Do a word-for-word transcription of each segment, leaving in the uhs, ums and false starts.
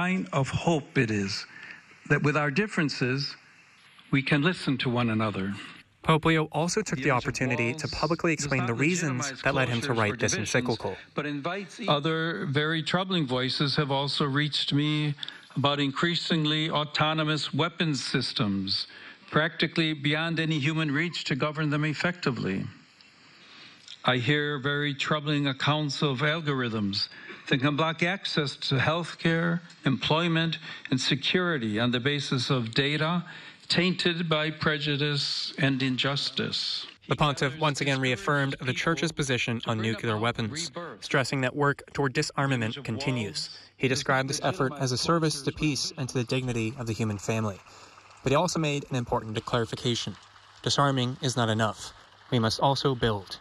sign of hope it is that with our differences, we can listen to one another. Pope Leo also took the opportunity to publicly explain the reasons that led him to write this encyclical. But invites other very troubling voices have also reached me about increasingly autonomous weapons systems, practically beyond any human reach to govern them effectively. I hear very troubling accounts of algorithms that can block access to health care, employment, and security on the basis of data tainted by prejudice and injustice. The pontiff once again reaffirmed the Church's position on nuclear weapons, stressing that work toward disarmament continues. He described this effort as a service to peace and to the dignity of the human family. But he also made an important clarification. Disarming is not enough. We must also build.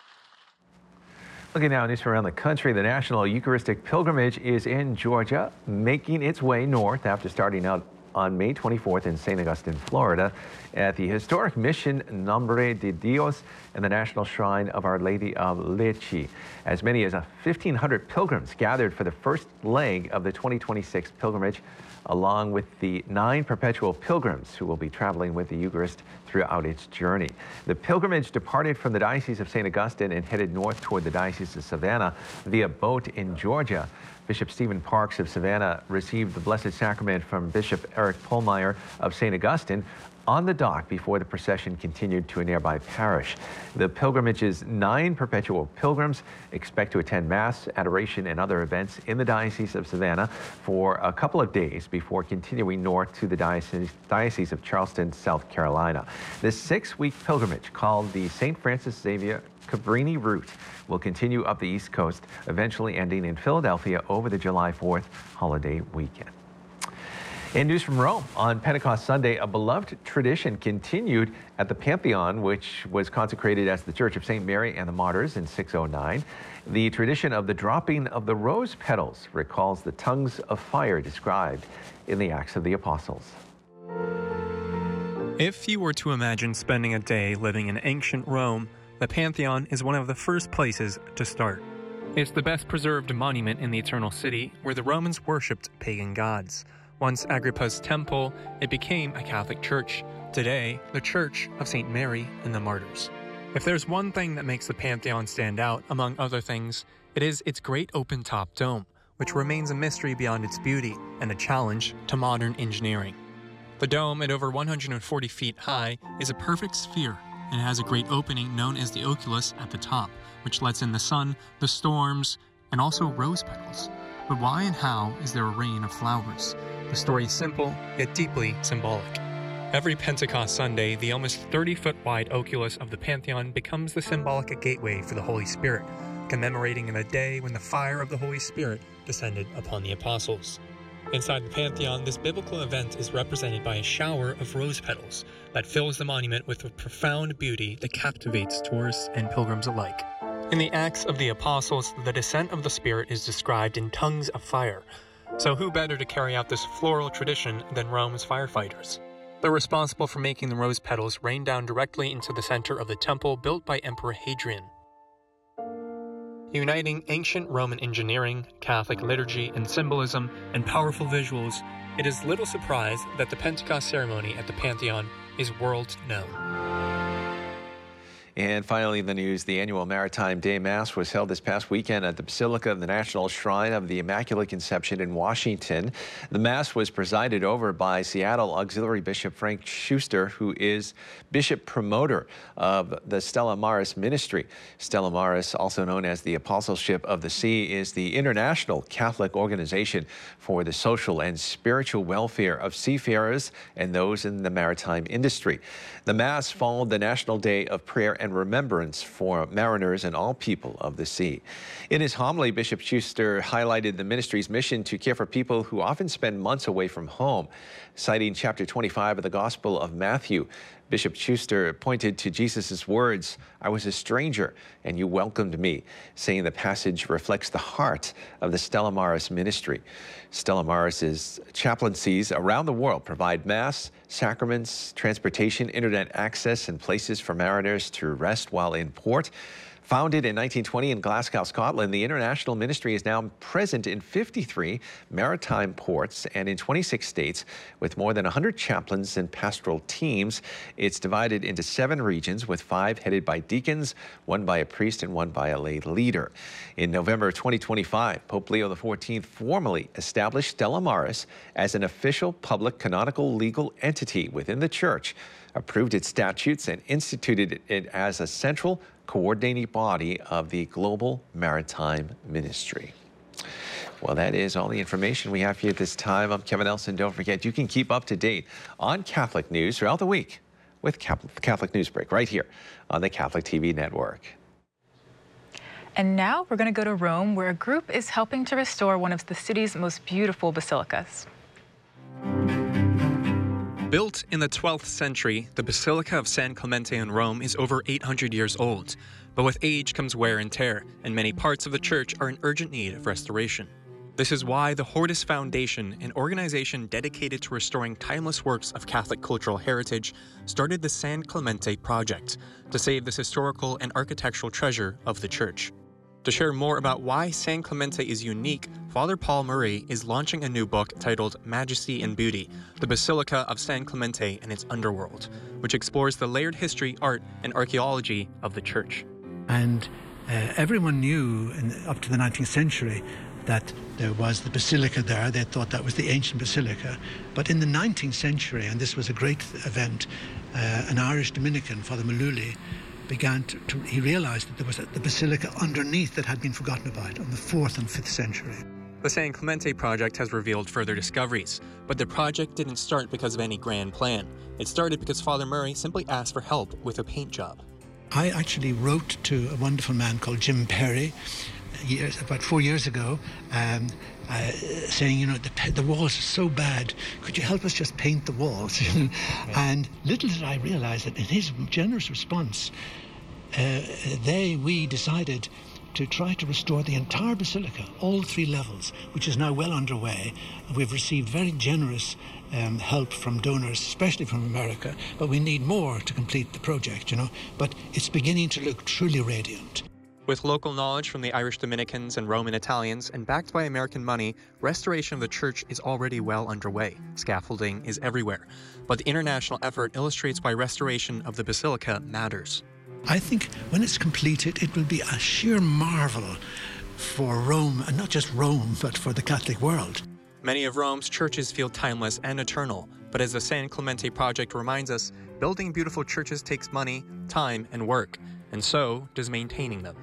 Looking now at news from around the country, the National Eucharistic Pilgrimage is in Georgia, making its way north after starting out on May twenty-fourth in Saint Augustine, Florida, at the historic Mission Nombre de Dios and the National Shrine of Our Lady of Leche. As many as fifteen hundred pilgrims gathered for the first leg of the twenty twenty-six pilgrimage, along with the nine perpetual pilgrims who will be traveling with the Eucharist throughout its journey. The pilgrimage departed from the Diocese of Saint Augustine and headed north toward the Diocese of Savannah via boat in Georgia. Bishop Stephen Parks of Savannah received the Blessed Sacrament from Bishop Eric Pohlmeyer of Saint Augustine on the dock before the procession continued to a nearby parish. The pilgrimage's nine perpetual pilgrims expect to attend Mass, adoration, and other events in the Diocese of Savannah for a couple of days before continuing north to the Diocese, Diocese of Charleston, South Carolina. This six-week pilgrimage, called the Saint Francis Xavier Cabrini route, will continue up the East Coast, eventually ending in Philadelphia over the July fourth holiday weekend. In news from Rome, on Pentecost Sunday, a beloved tradition continued at the Pantheon, which was consecrated as the Church of Saint Mary and the Martyrs in six oh nine. The tradition of the dropping of the rose petals recalls the tongues of fire described in the Acts of the Apostles. If you were to imagine spending a day living in ancient Rome, the Pantheon is one of the first places to start. It's the best preserved monument in the Eternal City, where the Romans worshipped pagan gods. Once Agrippa's temple, it became a Catholic church. Today, the Church of Saint Mary and the Martyrs. If there's one thing that makes the Pantheon stand out, among other things, it is its great open-top dome, which remains a mystery beyond its beauty and a challenge to modern engineering. The dome, at over one hundred forty feet high, is a perfect sphere, and it has a great opening known as the oculus at the top, which lets in the sun, the storms, and also rose petals. But why and how is there a rain of flowers? The story is simple, yet deeply symbolic. Every Pentecost Sunday, the almost thirty-foot wide oculus of the Pantheon becomes the symbolic gateway for the Holy Spirit, commemorating the day when the fire of the Holy Spirit descended upon the apostles. Inside the Pantheon, this biblical event is represented by a shower of rose petals that fills the monument with a profound beauty that captivates tourists and pilgrims alike. In the Acts of the Apostles, the descent of the Spirit is described in tongues of fire. So who better to carry out this floral tradition than Rome's firefighters? They're responsible for making the rose petals rain down directly into the center of the temple built by Emperor Hadrian. Uniting ancient Roman engineering, Catholic liturgy and symbolism, and powerful visuals, it is little surprise that the Pentecost ceremony at the Pantheon is world known. And finally, in the news, the annual Maritime Day Mass was held this past weekend at the Basilica of the National Shrine of the Immaculate Conception in Washington. The Mass was presided over by Seattle Auxiliary Bishop Frank Schuster, who is Bishop Promoter of the Stella Maris Ministry. Stella Maris, also known as the Apostleship of the Sea, is the international Catholic organization for the social and spiritual welfare of seafarers and those in the maritime industry. The Mass followed the National Day of Prayer and Remembrance for mariners and all people of the sea. In his homily, Bishop Schuster highlighted the ministry's mission to care for people who often spend months away from home. Citing chapter twenty-five of the Gospel of Matthew, Bishop Schuster pointed to Jesus' words, "I was a stranger, and you welcomed me," saying the passage reflects the heart of the Stella Maris ministry. Stella Maris's chaplaincies around the world provide Mass, sacraments, transportation, internet access, and places for mariners to rest while in port. Founded in nineteen twenty in Glasgow, Scotland, the international ministry is now present in fifty-three maritime ports and in twenty-six states with more than one hundred chaplains and pastoral teams. It's divided into seven regions with five headed by deacons, one by a priest and one by a lay leader. In November twenty twenty-five, Pope Leo the fourteenth formally established Stella Maris as an official public canonical legal entity within the Church, approved its statutes, and instituted it as a central coordinating body of the global maritime ministry. Well, that is all the information we have for you at this time. I'm Kevin Elson. Don't forget, you can keep up to date on Catholic news throughout the week with Catholic News Break right here on the Catholic T V network. And now we're going to go to Rome, where a group is helping to restore one of the city's most beautiful basilicas. Built in the twelfth century, the Basilica of San Clemente in Rome is over eight hundred years old. But with age comes wear and tear, and many parts of the church are in urgent need of restoration. This is why the Hortus Foundation, an organization dedicated to restoring timeless works of Catholic cultural heritage, started the San Clemente Project to save this historical and architectural treasure of the church. To share more about why San Clemente is unique, Father Paul Murray is launching a new book titled Majesty and Beauty, The Basilica of San Clemente and Its Underworld, which explores the layered history, art, and archaeology of the church. And uh, everyone knew in, up to the nineteenth century that there was the basilica there. They thought that was the ancient basilica. But in the nineteenth century, and this was a great event, uh, an Irish Dominican, Father Maluli, began to, to, he realized that there was a, the basilica underneath that had been forgotten about in the fourth and fifth century. The San Clemente Project has revealed further discoveries, but the project didn't start because of any grand plan. It started because Father Murray simply asked for help with a paint job. I actually wrote to a wonderful man called Jim Perry years, about four years ago, um, uh, saying, you know, the, the walls are so bad, could you help us just paint the walls? And little did I realize that in his generous response, uh, they, we decided to try to restore the entire basilica, all three levels, which is now well underway. We've received very generous um, help from donors, especially from America, but we need more to complete the project, you know. But it's beginning to look truly radiant. With local knowledge from the Irish Dominicans and Roman Italians and backed by American money, restoration of the church is already well underway. Scaffolding is everywhere. But the international effort illustrates why restoration of the basilica matters. I think when it's completed, it will be a sheer marvel for Rome, and not just Rome, but for the Catholic world. Many of Rome's churches feel timeless and eternal, but as the San Clemente Project reminds us, building beautiful churches takes money, time, and work, and so does maintaining them.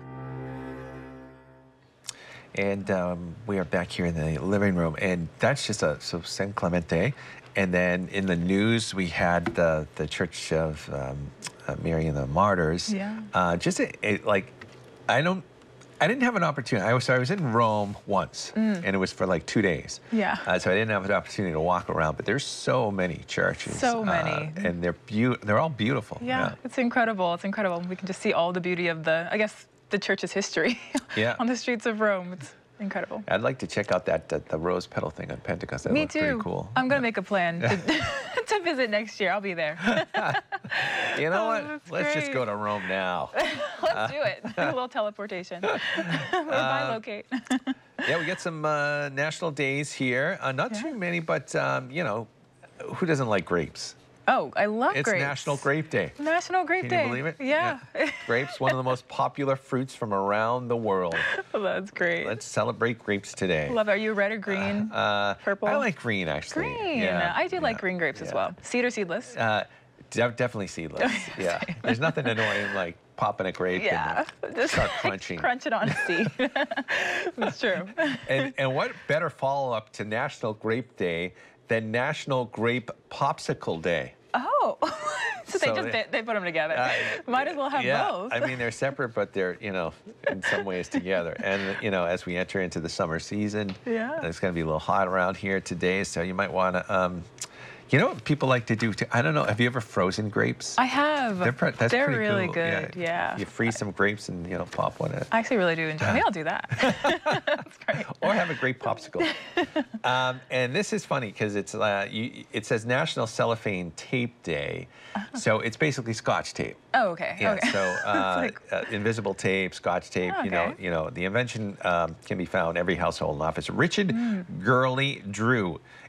And um, we are back here in the living room, and that's just a so San Clemente. And then in the news, we had the the Church of um, uh, Mary and the Martyrs. Yeah. Uh, just a, it, like, I don't, I didn't have an opportunity. I was I was in Rome once, mm. and it was for like two days. Yeah. Uh, so I didn't have an opportunity to walk around. But there's so many churches. So many. Uh, and they're beau They're all beautiful. Yeah, yeah, it's incredible. It's incredible. We can just see all the beauty of the, I guess, the church's history yeah. on the streets of Rome. It's incredible. I'd like to check out that, that the rose petal thing on Pentecost. That Me looked too. pretty cool. I'm gonna make a plan to, to visit next year. I'll be there. You know Oh, what? that's Let's great. just go to Rome now. Let's do it. A little teleportation. Or bilocate. Yeah, we got some uh, national days here. Uh, not Yeah. too many, but um, you know, who doesn't like grapes? Oh, I love It's grapes. National Grape Day. National Grape Can Day. you believe it? Yeah. Yeah. Grapes, one of the most popular fruits from around the world. Well, that's great. Let's celebrate grapes today. Love it. Are you red or green? Uh, Purple? I like green, actually. Green. Yeah, I do like yeah, green grapes as yeah. well. Seed or seedless? Uh, de definitely seedless. Yeah. There's nothing annoying like popping a grape Yeah. and Just start crunching. crunch it on a seed. It's true. And, and what better follow-up to National Grape Day than National Grape Popsicle Day? Oh, so they So just they- they, they put them together. Uh, Might as well have yeah, both. I mean, they're separate, but they're, you know, in some ways together. And, you know, as we enter into the summer season, Yeah. it's going to be a little hot around here today, so you might want to, um, You know what people like to do too? I don't know. Have you ever frozen grapes? I have. They're, pre- that's They're pretty really cool. good, yeah. You freeze some grapes and, you know, pop one in. I actually really do enjoy. Maybe I'll do that. That's great. Or have a grape popsicle. um, and this is funny because it's uh, you, it says National Cellophane Tape Day. Uh-huh. So it's basically Scotch tape. Oh, okay. Yeah, okay. so uh, like... uh, invisible tape, Scotch tape, okay. you know, you know, the invention um, can be found in every household and office. Richard mm. Gurley Drew